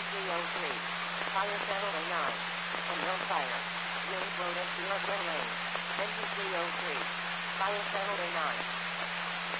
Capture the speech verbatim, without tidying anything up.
three oh three. Fire channel oh nine. Unknown fire. Range road S zero ten lane. Engine three oh three. Fire channel oh nine.